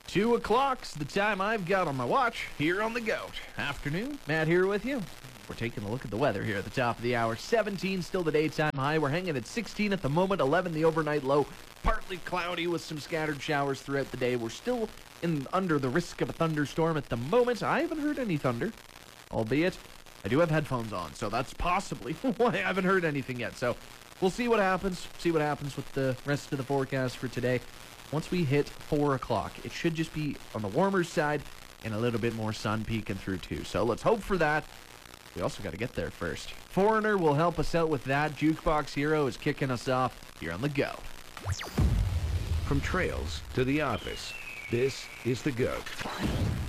2 o'clock's the time I've got on my watch here on the Goat. Afternoon, Matt here with you. We're taking a look at the weather here at the top of the hour. 17 still the daytime high. We're hanging at 16 at the moment, 11 the overnight low. Partly cloudy with some scattered showers throughout the day. We're still under the risk of a thunderstorm at the moment. I haven't heard any thunder, albeit I do have headphones on, so that's possibly why I haven't heard anything yet. So we'll see what happens. See what happens with the rest of the forecast for today. Once we hit 4 o'clock, it should just be on the warmer side and a little bit more sun peeking through too. So let's hope for that. We also got to get there first. Foreigner will help us out with that. Jukebox Hero is kicking us off here on the Go. From trails to the office, this is the Goat.